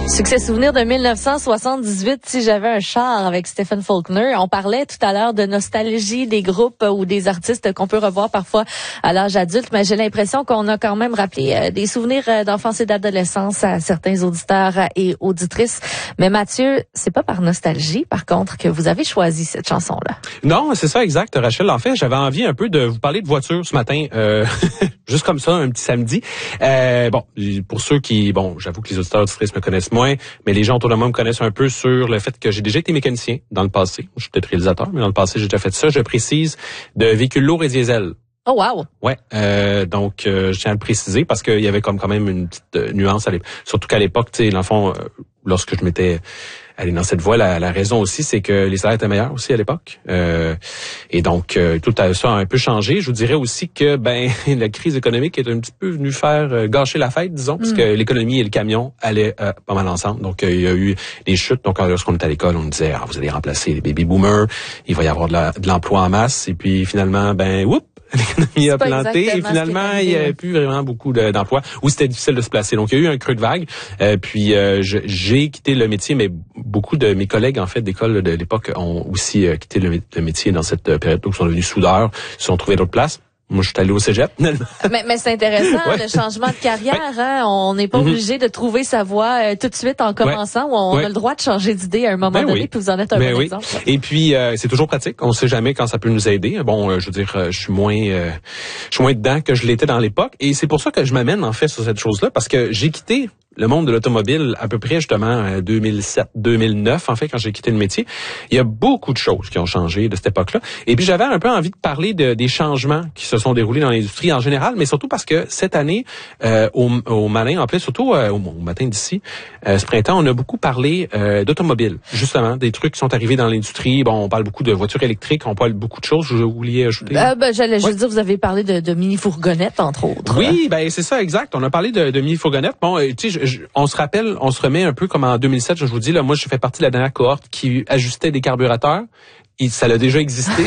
Succès souvenir de 1978, Si j'avais un char avec Stephen Faulkner. On parlait tout à l'heure de nostalgie des groupes ou des artistes qu'on peut revoir parfois à l'âge adulte, mais j'ai l'impression qu'on a quand même rappelé des souvenirs d'enfance et d'adolescence à certains auditeurs et auditrices. Mais Mathieu, c'est pas par nostalgie, par contre, que vous avez choisi cette chanson-là. Non, c'est ça, exact, Rachel. En fait, j'avais envie un peu de vous parler de voiture ce matin, juste comme ça, un petit samedi. Bon, pour ceux qui, j'avoue que les auditeurs auditrices me connaissent moins, mais les gens autour de moi me connaissent un peu sur le fait que j'ai déjà été mécanicien dans le passé. Je suis peut-être réalisateur, mais dans le passé, j'ai déjà fait ça. Je précise, de véhicules lourds et diesel. Oh wow. Ouais, donc je tiens à le préciser parce qu'il y avait quand même une petite nuance à l'époque. Surtout qu'à l'époque, tu sais, dans le fond, lorsque je m'étais allé dans cette voie, la raison aussi, c'est que les salaires étaient meilleurs aussi à l'époque. Et donc tout ça a un peu changé. Je vous dirais aussi que la crise économique est un petit peu venue faire gâcher la fête, disons, parce que l'économie et le camion allaient pas mal ensemble. Donc il y a eu des chutes. Donc lorsqu'on était à l'école, on nous disait vous allez remplacer les baby boomers, il va y avoir de l'emploi en masse. Et puis finalement, l'économie a planté et finalement, il n'y avait plus vraiment beaucoup d'emplois ou c'était difficile de se placer. Donc, il y a eu un creux de vague. Puis, j'ai quitté le métier, mais beaucoup de mes collègues, en fait, d'école de l'époque ont aussi quitté le métier dans cette période. Donc, ils sont devenus soudeurs, ils se sont trouvés d'autres places. Moi, je suis allé au cégep. mais c'est intéressant, le changement de carrière. Hein? On n'est pas obligé de trouver sa voie tout de suite en commençant. Ou on a le droit de changer d'idée à un moment donné. Puis vous en êtes un bon exemple. Et puis, c'est toujours pratique. On ne sait jamais quand ça peut nous aider. Bon, je veux dire, je suis moins dedans que je l'étais dans l'époque. Et c'est pour ça que je m'amène, en fait, sur cette chose-là. Parce que j'ai quitté le monde de l'automobile à peu près, justement, 2007-2009, en fait, quand j'ai quitté le métier. Il y a beaucoup de choses qui ont changé de cette époque-là. Et puis, j'avais un peu envie de parler des changements qui se sont déroulés dans l'industrie en général, mais surtout parce que cette année, au Malin, en fait, surtout au matin d'ici, ce printemps, on a beaucoup parlé d'automobile, justement, des trucs qui sont arrivés dans l'industrie. Bon, on parle beaucoup de voitures électriques, on parle beaucoup de choses. Je voulais ajouter. J'allais juste dire, vous avez parlé de mini-fourgonnettes, entre autres. Oui, c'est ça, exact. On a parlé de mini-fourgonnettes. Bon, tu sais, on se remet un peu comme en 2007, je vous dis, là, moi, je fais partie de la dernière cohorte qui ajustait des carburateurs. Ça a déjà existé.